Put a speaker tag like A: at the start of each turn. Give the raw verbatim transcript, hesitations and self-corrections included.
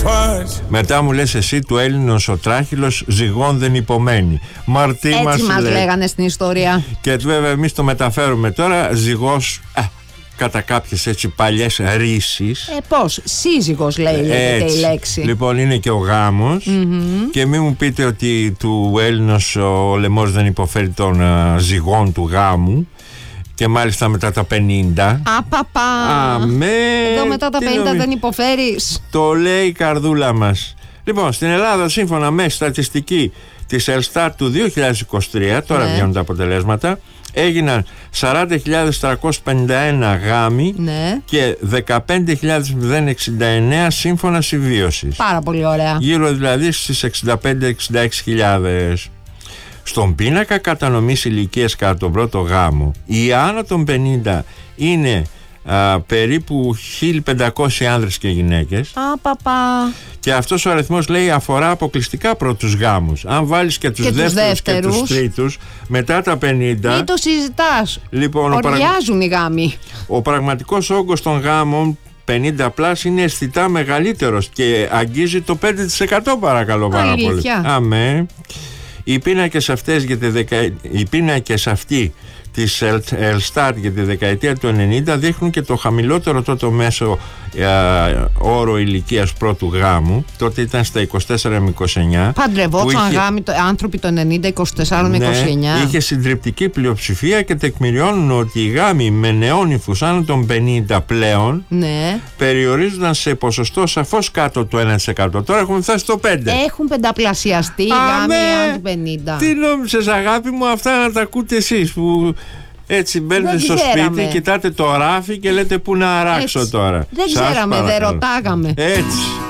A: Μετά μου λες εσύ του Έλληνος ο τράχυλος ζυγών δεν υπομένει. Μαρτί
B: έτσι
A: μας,
B: μας
A: λέει.
B: λέγανε στην ιστορία.
A: Και βέβαια εμείς το μεταφέρουμε τώρα ζυγός α, κατά κάποιες έτσι παλιές ρίσεις.
B: Ε, πώς, σύζυγος λέγεται η λέξη.
A: Λοιπόν, είναι και ο γάμος. Mm-hmm. Και μην μου πείτε ότι του Έλληνος ο λαιμός δεν υποφέρει των uh, ζυγών του γάμου. Και μάλιστα μετά τα πενήντα.
B: Απαπα.
A: Αμέ.
B: Εδώ μετά τα πενήντα νομι... δεν υποφέρεις.
A: Το λέει η καρδούλα μας. Λοιπόν, στην Ελλάδα, σύμφωνα με στατιστική της Ελστάτ του δύο χιλιάδες είκοσι τρία, τώρα ναι. βγαίνουν τα αποτελέσματα, έγιναν σαράντα χιλιάδες τριακόσιοι πενήντα ένα γάμοι, ναι. και δεκαπέντε χιλιάδες εξήντα εννέα σύμφωνα συμβίωσης.
B: Πάρα πολύ ωραία.
A: Γύρω δηλαδή στις εξήντα πέντε με εξήντα έξι χιλιάδες. Στον πίνακα κατανομής ηλικίας κατά τον πρώτο γάμο, οι άνω των πενήντα είναι α, περίπου χίλια πεντακόσιοι άνδρες και γυναίκες.
B: Α, παπα.
A: Και αυτός ο αριθμός, λέει, αφορά αποκλειστικά πρώτους γάμους. Αν βάλεις και τους, και δεύτερους, τους δεύτερους και τους τρίτους μετά τα πενήντα,
B: μην το συζητάς.
A: Λοιπόν,
B: οριάζουν οι γάμοι.
A: Ο πραγματικός όγκος των γάμων πενήντα πλάς είναι αισθητά μεγαλύτερος και αγγίζει το πέντε τοις εκατό, παρακαλώ πάρα πολύ. Αμέ. Οι πίνακες αυτές για τη δεκα... Οι πίνακες αυτοί της Ελστάτ για τη δεκαετία του ενενήντα δείχνουν και το χαμηλότερο τότε μέσο ε, όρο ηλικίας πρώτου γάμου. Τότε ήταν στα είκοσι τέσσερα με είκοσι εννέα.
B: Παντρευόταν είχε... γάμοι, άνθρωποι το ενενήντα, είκοσι τέσσερα με είκοσι εννέα.
A: Ναι, είχε συντριπτική πλειοψηφία και τεκμηριώνουν ότι οι γάμοι με νεόνυφους άνω των πενήντα πλέον, ναι, περιορίζονταν σε ποσοστό σαφώς κάτω του ένα τοις εκατό. Τώρα έχουμε φτάσει στο πέντε τοις εκατό.
B: Έχουν πενταπλασιαστεί οι γάμοι άνω των πενήντα.
A: Τι νόμιζες, αγάπη μου, αυτά να τα ακούτε εσείς που έτσι μπαίνετε στο σπίτι, κοιτάτε το ράφι και λέτε πού να αράξω έτσι τώρα.
B: Δεν ξέραμε, δεν ρωτάγαμε.
A: Έτσι.